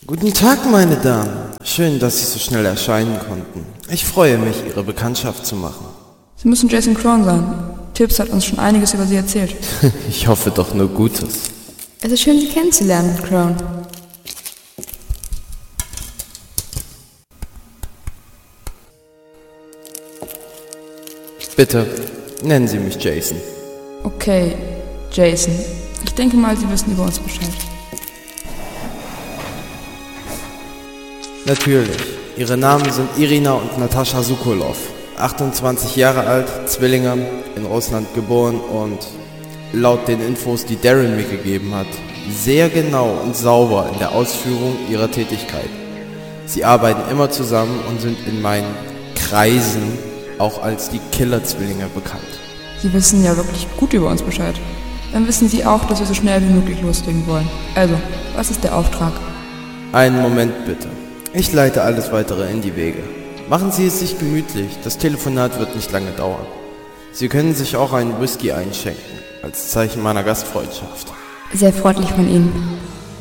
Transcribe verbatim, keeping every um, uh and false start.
Guten Tag, meine Damen. Schön, dass Sie so schnell erscheinen konnten. Ich freue mich, Ihre Bekanntschaft zu machen. Sie müssen Jason Crone sein. Tibbs hat uns schon einiges über Sie erzählt. Ich hoffe doch nur Gutes. Es ist schön, Sie kennenzulernen, Crone. Bitte, nennen Sie mich Jason. Okay, Jason. Ich denke mal, Sie wissen über uns Bescheid. Natürlich. Ihre Namen sind Irina und Natascha Sokolov. achtundzwanzig Jahre alt, Zwillinge, in Russland geboren und laut den Infos, die Darren mir gegeben hat, sehr genau und sauber in der Ausführung ihrer Tätigkeit. Sie arbeiten immer zusammen und sind in meinen Kreisen auch als die Killer-Zwillinge bekannt. Sie wissen ja wirklich gut über uns Bescheid. Dann wissen Sie auch, dass wir so schnell wie möglich loslegen wollen. Also, was ist der Auftrag? Einen Moment bitte. Ich leite alles weitere in die Wege. Machen Sie es sich gemütlich, das Telefonat wird nicht lange dauern. Sie können sich auch einen Whisky einschenken, als Zeichen meiner Gastfreundschaft. Sehr freundlich von Ihnen.